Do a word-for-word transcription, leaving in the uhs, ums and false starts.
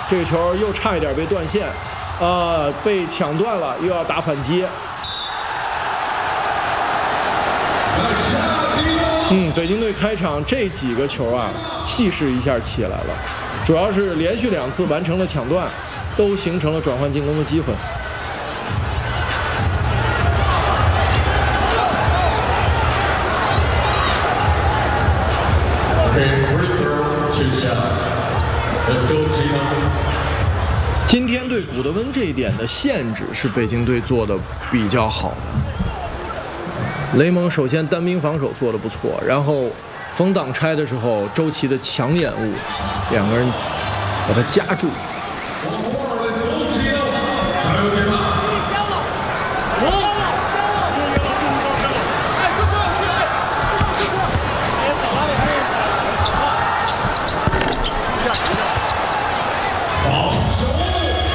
这个球又差一点被断线，啊，被抢断了，又要打反击。嗯，北京队开场这几个球啊，气势一下起来了，主要是连续两次完成了抢断，都形成了转换进攻的机会。今天对古德温这一点的限制是北京队做的比较好的。雷蒙首先单兵防守做得不错，然后封挡拆的时候，周琦的抢掩误，两个人把他夹住。